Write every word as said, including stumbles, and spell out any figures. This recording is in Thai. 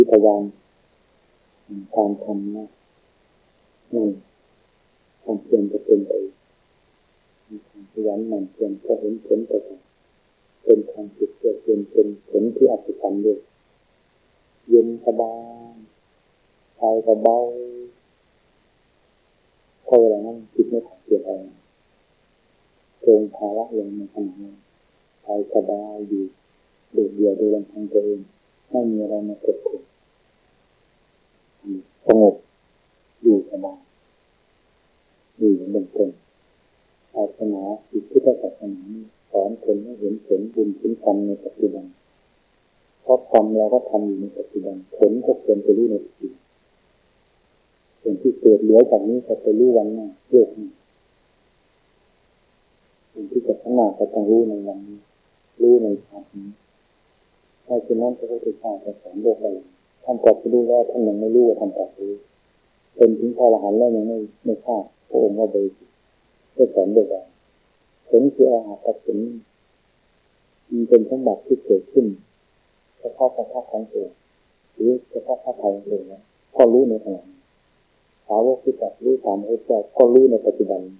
พยายามการทำนะนั่นความเพียรจะเป็นไปพยายามมันเพียรก็เห็นผลไปเป็นทางจิตเกิดเป็นเป็นผลที่อัศจรรย์ด้วยเย็นสบายใจก็เบาพอเวลานั้นจิตไม่ขัดเกิดอะไรเกินภาระลงในขณะนั้นใจสบายอยู่โดดเดี่ยวโดยลำพังตัวเองไม่มีอะไรมากดข่มสงบอยู่สบายอยู่อย่างเป็นคนศาสนาจิตพุทธศาสนาสอนคนให้เห็นผลบุญผลกรรมในปัจจุบันเพราะกรรมเราก็ทำอยู่ในปัจจุบันผลก็ควรจะรู้ในปัจจุบันส่วนที่เกิดเหลือจากนี้ก็จะรู้วันหน้าเรื่องนี้ส่วนที่จะข้างหน้าก็ต้องรู้ในวันนี้รู้ในชาตินี้ถ้าเช่นนั้นพระพุทธเจ้าจะสอนโลกอะไรท่านตรัสรู้แล้วท่านยังไม่รู้ว่าท่านตรัสรู้เป็นถึงพระอรหันต์แล้วยังไม่ไม่ทราบพระองค์ว่าบริสุทธิ์จะสอนโลกอะไรผลคืออรหัตผลมันเป็นสมบัติที่เกิดขึ้นเฉพาะสภาพของตัวหรือเฉพาะสภาพของตัวนะก็รู้ในขณะสาวกที่ตรัสรู้ตามพระเจ้าก็รู้ในปัจจุบัน